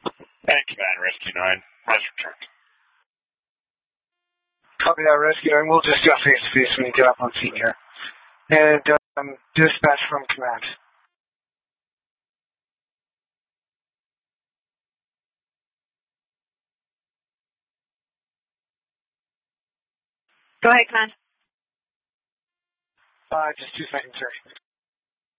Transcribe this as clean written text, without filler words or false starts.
And Command Rescue 9, has returned. Copy that, Rescue 9. We'll discuss face-to-face when you get up on scene here. And dispatch from Command. Go ahead, Command. Just 2 seconds, sir.